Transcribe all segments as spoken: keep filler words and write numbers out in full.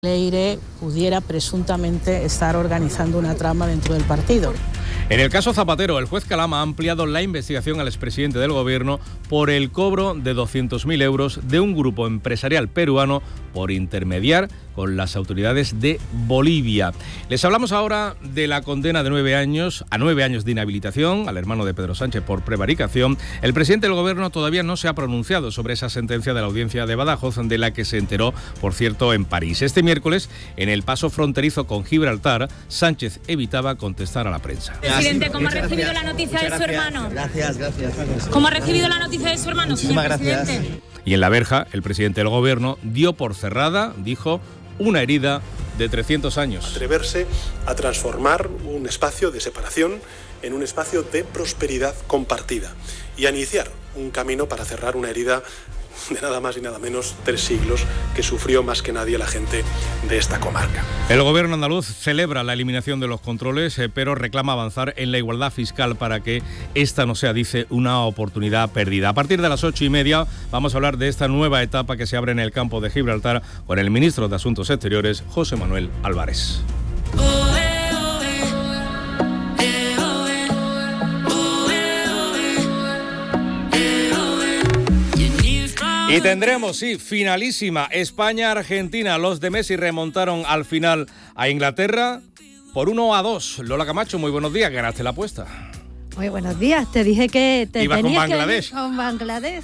Leire pudiera presuntamente estar organizando una trama dentro del partido. En el caso Zapatero, el juez Calama ha ampliado la investigación al expresidente del Gobierno por el cobro de doscientos mil euros de un grupo empresarial peruano por intermediar con las autoridades de Bolivia. Les hablamos ahora de la condena de nueve años a nueve años de inhabilitación al hermano de Pedro Sánchez por prevaricación. El presidente del Gobierno todavía no se ha pronunciado sobre esa sentencia de la audiencia de Badajoz, de la que se enteró, por cierto, en París. Este miércoles, en el paso fronterizo con Gibraltar, Sánchez evitaba contestar a la prensa. Presidente, ¿cómo ha recibido la noticia de su hermano? Gracias, gracias. ¿Cómo ha recibido la noticia de su hermano, señor presidente? Y en La Verja, el presidente del Gobierno dio por cerrada, dijo, una herida de trescientos años. Atreverse a transformar un espacio de separación en un espacio de prosperidad compartida y a iniciar un camino para cerrar una herida de nada más y nada menos tres siglos que sufrió más que nadie la gente de esta comarca. El Gobierno andaluz celebra la eliminación de los controles, eh, pero reclama avanzar en la igualdad fiscal para que esta no sea, dice, una oportunidad perdida. A partir de las ocho y media vamos a hablar de esta nueva etapa que se abre en el campo de Gibraltar con el ministro de Asuntos Exteriores, José Manuel Álvarez. Y tendremos, sí, finalísima España-Argentina. Los de Messi remontaron al final a Inglaterra por uno a dos. Lola Camacho, muy buenos días, ganaste la apuesta. Muy buenos días, te dije que te Ibas tenías con Bangladesh. que con Bangladesh.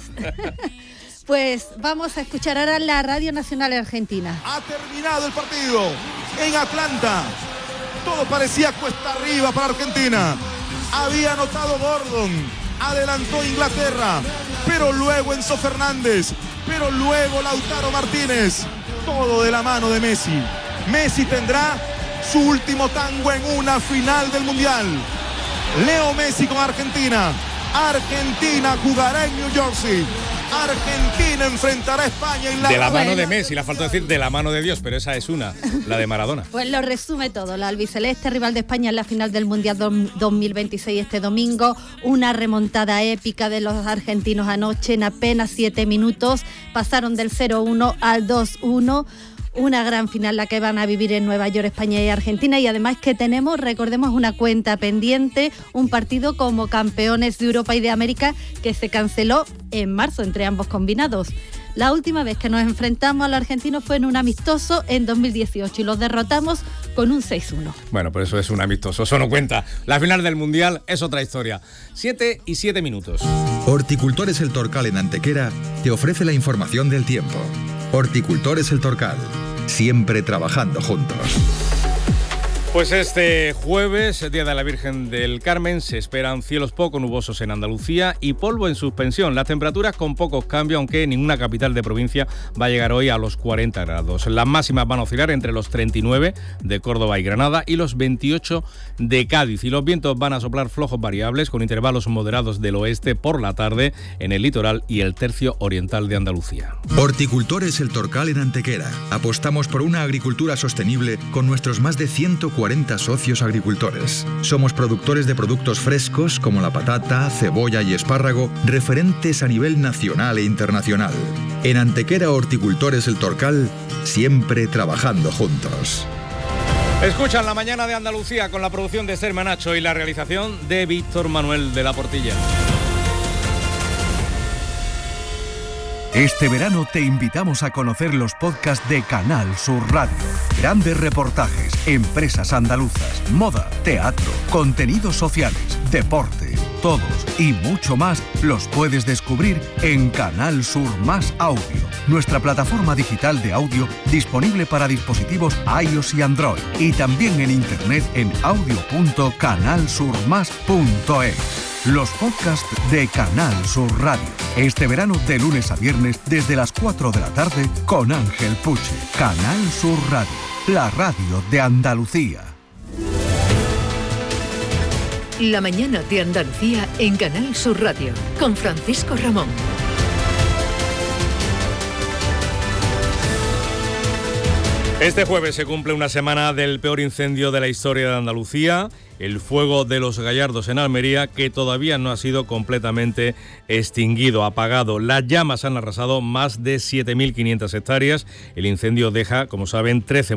Pues vamos a escuchar ahora la Radio Nacional Argentina. Ha terminado el partido en Atlanta. Todo parecía cuesta arriba para Argentina. Había anotado Gordon. Adelantó Inglaterra, pero luego Enzo Fernández, pero luego Lautaro Martínez, todo de la mano de Messi. Messi tendrá su último tango en una final del Mundial. Leo Messi con Argentina. Argentina jugará en New Jersey. Argentina enfrentará a España en la... De la mano de Messi, le faltó decir de la mano de Dios, pero esa es una, la de Maradona. Pues lo resume todo, la albiceleste, rival de España en la final del Mundial dos mil veintiséis este domingo, una remontada épica de los argentinos anoche, en apenas siete minutos, pasaron del cero uno al dos uno, una gran final la que van a vivir en Nueva York, España y Argentina, y además que tenemos, recordemos, una cuenta pendiente, un partido como campeones de Europa y de América que se canceló en marzo entre ambos combinados. La última vez que nos enfrentamos a los argentinos fue en un amistoso en dos mil dieciocho y los derrotamos con un seis uno. Bueno, pues eso es un amistoso, eso no cuenta. La final del Mundial es otra historia. Siete y siete minutos. Horticultores El Torcal en Antequera te ofrece la información del tiempo. Horticultores El Torcal, siempre trabajando juntos. Pues este jueves, Día de la Virgen del Carmen, se esperan cielos poco nubosos en Andalucía y polvo en suspensión. Las temperaturas con pocos cambios, aunque ninguna capital de provincia va a llegar hoy a los cuarenta grados. Las máximas van a oscilar entre los treinta y nueve de Córdoba y Granada y los veintiocho de Cádiz. Y los vientos van a soplar flojos variables con intervalos moderados del oeste por la tarde en el litoral y el tercio oriental de Andalucía. Horticultores El Torcal en Antequera. Apostamos por una agricultura sostenible con nuestros más de ciento cuarenta socios agricultores. Somos productores de productos frescos como la patata, cebolla y espárrago, referentes a nivel nacional e internacional. En Antequera Horticultores El Torcal, siempre trabajando juntos. Escuchan La Mañana de Andalucía con la producción de Esther Manacho y la realización de Víctor Manuel de la Portilla. Este verano te invitamos a conocer los podcasts de Canal Sur Radio. Grandes reportajes, empresas andaluzas, moda, teatro, contenidos sociales, deporte, todos y mucho más los puedes descubrir en Canal Sur Más Audio, nuestra plataforma digital de audio disponible para dispositivos iOS y Android y también en internet en audio punto canal sur más punto es. Los podcasts de Canal Sur Radio. Este verano de lunes a viernes desde las cuatro de la tarde con Ángel Puche. Canal Sur Radio, la radio de Andalucía. La Mañana de Andalucía en Canal Sur Radio con Francisco Ramón. Este jueves se cumple una semana del peor incendio de la historia de Andalucía, el fuego de los Gallardos en Almería, que todavía no ha sido completamente extinguido, apagado. Las llamas han arrasado más de siete mil quinientas hectáreas. El incendio deja, como saben, trece